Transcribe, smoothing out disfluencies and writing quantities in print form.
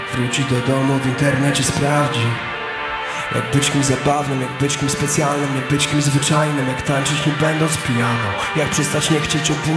Wróci do domu, w internecie sprawdzi, jak być kimś zabawnym, jak być kimś specjalnym, jak być kimś zwyczajnym, jak tańczyć nie będąc pijaną, jak przestać nie chcieć obudzić